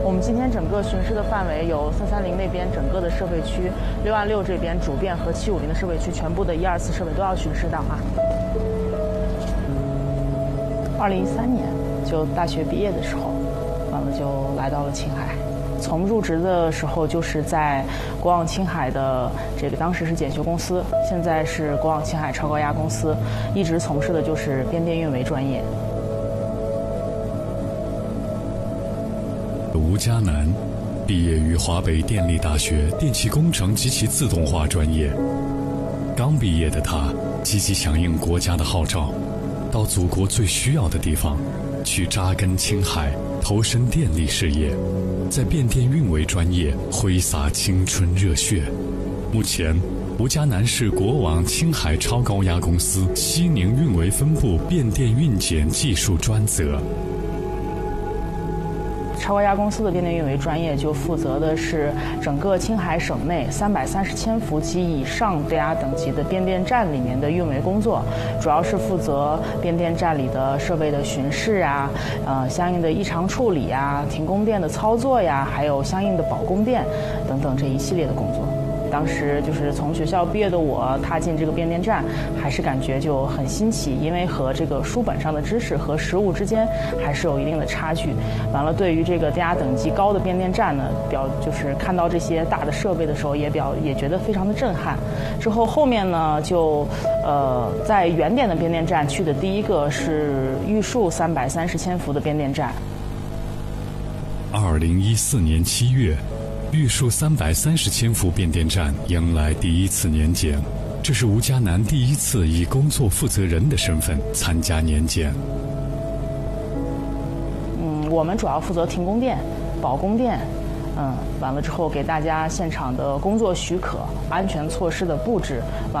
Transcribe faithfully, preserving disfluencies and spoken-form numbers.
我们今天整个巡视的范围有三三零那边整个的设备区，六二六这边主变和七五零的设备区全部的一二四设备都要巡视到啊。二零一三年就大学毕业的时候，完了就来到了青海。从入职的时候就是在国网青海的这个当时是检修公司，现在是国网青海超高压公司，一直从事的就是变电运维专业。 吴嘉南毕业于华北电力大学电气工程及其自动化专业。刚毕业的他积极响应国家的号召，到祖国最需要的地方去扎根青海，投身电力事业，在变电运维专业挥洒青春热血。目前吴嘉南是国网青海超高压公司西宁运维分部变电运检技术专责。 超高压公司的变电运维专业就负责的是整个青海省内三百三十千伏及以上电压等级的变电站里面的运维工作，主要是负责变电站里的设备的巡视啊，呃，相应的异常处理啊，停供电的操作呀，还有相应的保供电等等这一系列的工作。当时就是从学校毕业的我踏进这个变电站，还是感觉就很新奇，因为和这个书本上的知识和实物之间还是有一定的差距。完了，对于这个电压等级高的变电站呢，表就是看到这些大的设备的时候，也表也觉得非常的震撼。之后后面呢，就呃在原点的变电站去的第一个是玉树三百三十千伏的变电站。 二零一四年七月。玉树三百三十千伏变电站迎来第一次年检，这是吴嘉南第一次以工作负责人的身份参加年检。 嗯，我们主要负责停供电、保供电，嗯，完了之后给大家现场的工作许可、安全措施的布置。完